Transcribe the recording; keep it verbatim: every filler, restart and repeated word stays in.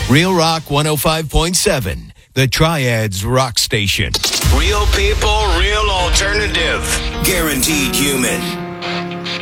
Real Rock one oh five point seven, the Triads Rock Station. Real people, real alternative. Guaranteed human.